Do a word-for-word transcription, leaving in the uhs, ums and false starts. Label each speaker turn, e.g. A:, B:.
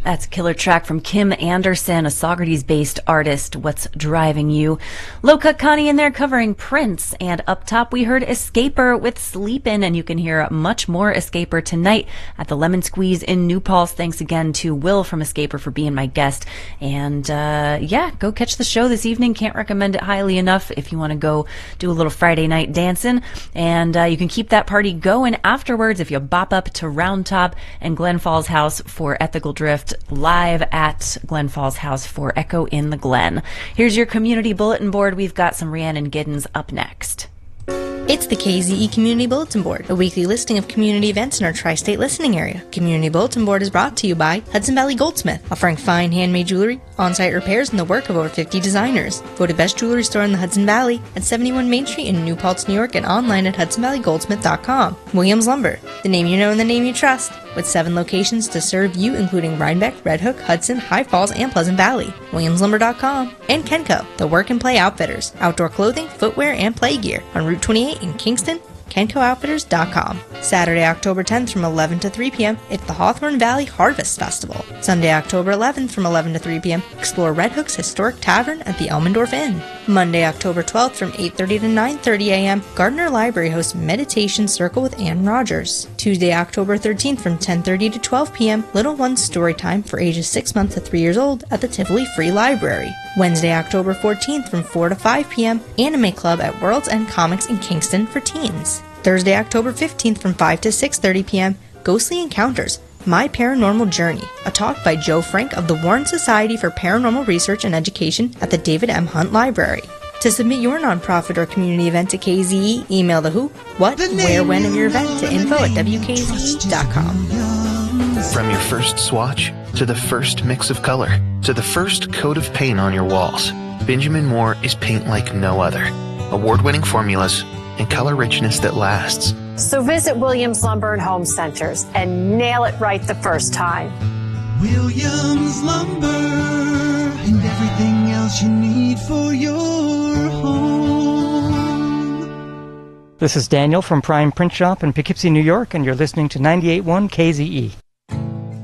A: That's a killer track from Kim Anderson, a Saugerties-based artist. What's Driving You? Low Cut Connie in there covering Prince. And up top, we heard Escaper with Sleepin'. And you can hear much more Escaper tonight at the Lemon Squeeze in New Paltz. Thanks again to Will from Escaper for being my guest. And uh, yeah, go catch the show this evening. Can't recommend it highly enough if you want to go do a little Friday night dancing. And uh, you can keep that party going afterwards if you bop up to Round Top and Glen Falls House for Ethical Drift. Live at Glen Falls House for Echo in the Glen. Here's your community bulletin board. We've got some Rhiannon Giddens up next.
B: It's the K Z E Community Bulletin Board, a weekly listing of community events in our tri-state listening area. Community Bulletin Board is brought to you by Hudson Valley Goldsmith, offering fine handmade jewelry, on-site repairs, and the work of over fifty designers. Voted best jewelry store in the Hudson Valley at seventy-one Main Street in New Paltz, New York, and online at hudson valley goldsmith dot com. Williams Lumber, the name you know and the name you trust, with seven locations to serve you, including Rhinebeck, Red Hook, Hudson, High Falls, and Pleasant Valley. williams lumber dot com. And Kenco, the work and play outfitters, outdoor clothing, footwear, and play gear on Route twenty-eight in Kingston. kenco outfitters dot com. Saturday, October tenth from eleven to three p.m. it's the Hawthorne Valley Harvest Festival. Sunday, October eleventh from eleven to three p.m. explore Red Hook's historic tavern at the Elmendorf Inn. Monday, October twelfth from eight thirty to nine thirty a.m. Gardner Library hosts Meditation Circle with Ann Rogers. Tuesday, October thirteenth from ten thirty to twelve p.m. Little One's Storytime for ages six months to three years old at the Tivoli Free Library. Wednesday, October fourteenth from four to five p.m. Anime Club at World's End Comics in Kingston for teens. Thursday, October fifteenth from five to six thirty p.m. Ghostly Encounters, My Paranormal Journey, a talk by Joe Frank of the Warren Society for Paranormal Research and Education at the David M. Hunt Library. To submit your nonprofit or community event to K Z E, email the who, what, where, when of your event to info at w k z e dot com.
C: From your first swatch, to the first mix of color, to the first coat of paint on your walls, Benjamin Moore is paint like no other. Award-winning formulas and color richness that lasts.
D: So visit Williams Lumber and Home Centers and nail it right the first time.
E: Williams Lumber and everything else you need for your home.
F: This is Daniel from Prime Print Shop in Poughkeepsie, New York, and you're listening to ninety-eight point one K Z E.